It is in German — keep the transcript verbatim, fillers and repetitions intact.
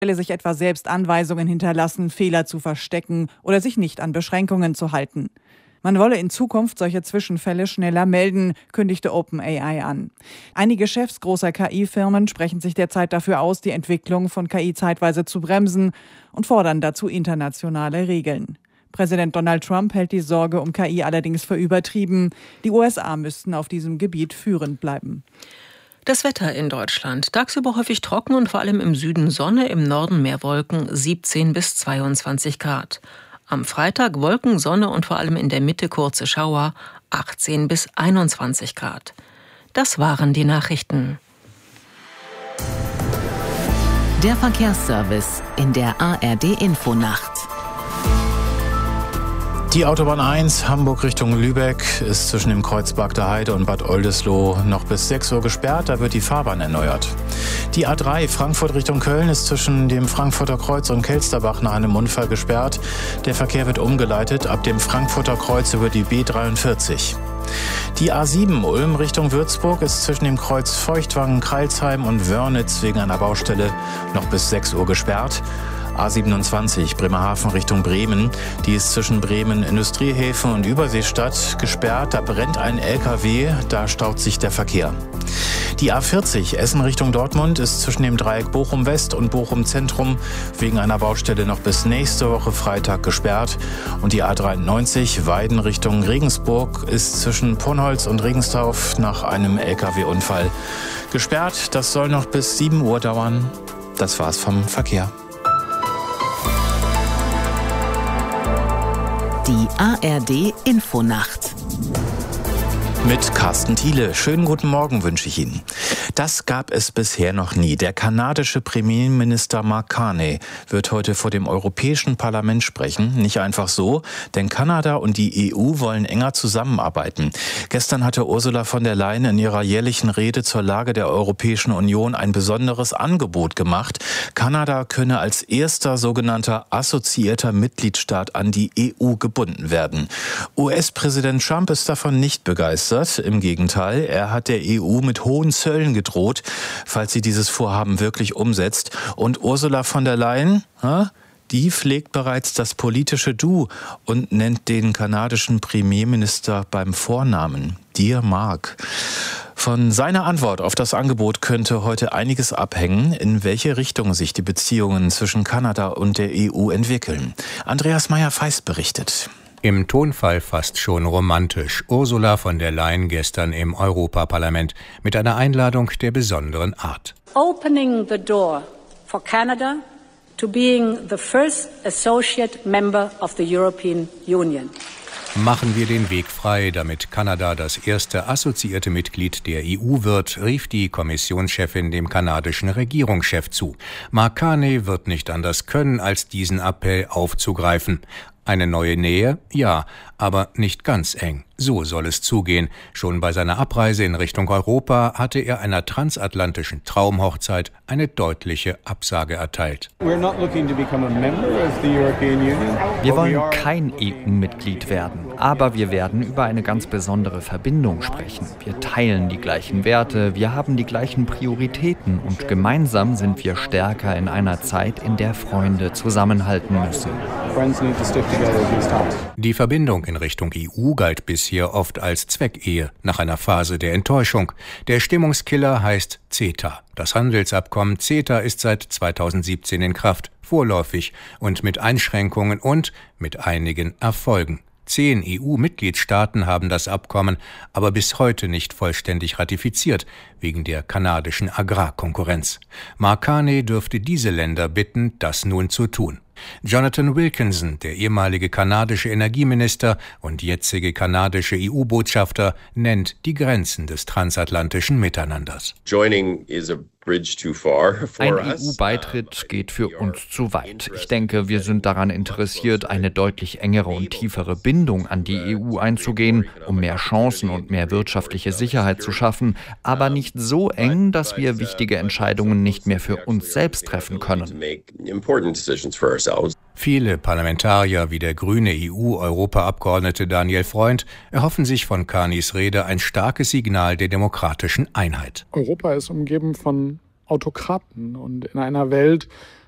sich etwa selbst Anweisungen hinterlassen, Fehler zu verstecken oder sich nicht an Beschränkungen zu halten. Man wolle in Zukunft solche Zwischenfälle schneller melden, kündigte OpenAI an. Einige Chefs großer K I-Firmen sprechen sich derzeit dafür aus, die Entwicklung von K I zeitweise zu bremsen und fordern dazu internationale Regeln. Präsident Donald Trump hält die Sorge um K I allerdings für übertrieben. Die U S A müssten auf diesem Gebiet führend bleiben. Das Wetter in Deutschland. Tagsüber häufig trocken und vor allem im Süden Sonne, im Norden mehr Wolken, siebzehn bis zweiundzwanzig Grad. Am Freitag Wolken, Sonne und vor allem in der Mitte kurze Schauer, achtzehn bis einundzwanzig Grad. Das waren die Nachrichten. Der Verkehrsservice in der A R D-Infonacht. Die Autobahn eins Hamburg Richtung Lübeck ist zwischen dem Kreuz Bagder Heide und Bad Oldesloe noch bis sechs Uhr gesperrt, da wird die Fahrbahn erneuert. Die A drei Frankfurt Richtung Köln ist zwischen dem Frankfurter Kreuz und Kelsterbach nach einem Unfall gesperrt. Der Verkehr wird umgeleitet ab dem Frankfurter Kreuz über die B dreiundvierzig. Die A sieben Ulm Richtung Würzburg ist zwischen dem Kreuz Feuchtwangen, Crailsheim und Wörnitz wegen einer Baustelle noch bis sechs Uhr gesperrt. A siebenundzwanzig Bremerhaven Richtung Bremen. Die ist zwischen Bremen, Industriehäfen und Überseestadt gesperrt. Da brennt ein L K W, da staut sich der Verkehr. Die A vierzig Essen Richtung Dortmund ist zwischen dem Dreieck Bochum West und Bochum Zentrum wegen einer Baustelle noch bis nächste Woche Freitag gesperrt. Und die A dreiundneunzig Weiden Richtung Regensburg ist zwischen Ponholz und Regenstauf nach einem L K W-Unfall gesperrt. Das soll noch bis sieben Uhr dauern. Das war's vom Verkehr. Die A R D-Infonacht. Mit Carsten Thiele. Schönen guten Morgen wünsche ich Ihnen. Das gab es bisher noch nie. Der kanadische Premierminister Mark Carney wird heute vor dem Europäischen Parlament sprechen. Nicht einfach so, denn Kanada und die E U wollen enger zusammenarbeiten. Gestern hatte Ursula von der Leyen in ihrer jährlichen Rede zur Lage der Europäischen Union ein besonderes Angebot gemacht. Kanada könne als erster sogenannter assoziierter Mitgliedstaat an die E U gebunden werden. U S-Präsident Trump ist davon nicht begeistert. Im Gegenteil, er hat der E U mit hohen Zöllen gedroht, falls sie dieses Vorhaben wirklich umsetzt. Und Ursula von der Leyen, die pflegt bereits das politische Du und nennt den kanadischen Premierminister beim Vornamen, Dear Mark. Von seiner Antwort auf das Angebot könnte heute einiges abhängen, in welche Richtung sich die Beziehungen zwischen Kanada und der E U entwickeln. Andreas Meyer-Feist berichtet. Im Tonfall fast schon romantisch. Ursula von der Leyen gestern im Europaparlament mit einer Einladung der besonderen Art. Opening the door for Canada to being the first associate member of the European Union. Machen wir den Weg frei, damit Kanada das erste assoziierte Mitglied der E U wird, rief die Kommissionschefin dem kanadischen Regierungschef zu. Mark Carney wird nicht anders können, als diesen Appell aufzugreifen. Eine neue Nähe? Ja, aber nicht ganz eng. So soll es zugehen. Schon bei seiner Abreise in Richtung Europa hatte er einer transatlantischen Traumhochzeit eine deutliche Absage erteilt. Wir wollen kein E U-Mitglied werden, aber wir werden über eine ganz besondere Verbindung sprechen. Wir teilen die gleichen Werte, wir haben die gleichen Prioritäten und gemeinsam sind wir stärker in einer Zeit, in der Freunde zusammenhalten müssen. Die Verbindung in Richtung E U galt bisher oft als Zweckehe, nach einer Phase der Enttäuschung. Der Stimmungskiller heißt CETA. Das Handelsabkommen CETA ist seit zweitausendsiebzehn in Kraft, vorläufig und mit Einschränkungen und mit einigen Erfolgen. Zehn E U-Mitgliedstaaten haben das Abkommen aber bis heute nicht vollständig ratifiziert, wegen der kanadischen Agrarkonkurrenz. Mark Carney dürfte diese Länder bitten, das nun zu tun. Jonathan Wilkinson, der ehemalige kanadische Energieminister und jetzige kanadische E U-Botschafter, nennt die Grenzen des transatlantischen Miteinanders. Joining is a bridge too far for Ein us. E U-Beitritt geht für uns zu weit. Ich denke, wir sind daran interessiert, eine deutlich engere und tiefere Bindung an die E U einzugehen, um mehr Chancen und mehr wirtschaftliche Sicherheit zu schaffen, aber nicht so eng, dass wir wichtige Entscheidungen nicht mehr für uns selbst treffen können. Viele Parlamentarier wie der grüne E U-Europaabgeordnete Daniel Freund erhoffen sich von Carneys Rede ein starkes Signal der demokratischen Einheit. Europa ist umgeben von Autokraten und in einer Welt,